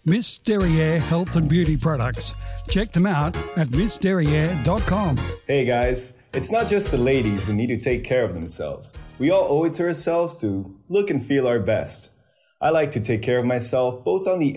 Miss Derriere Health and Beauty Products. Check them out at missderriere.com. Hey guys, it's not just the ladies who need to take care of themselves. We all owe it to ourselves to look and feel our best. I like to take care of myself both on the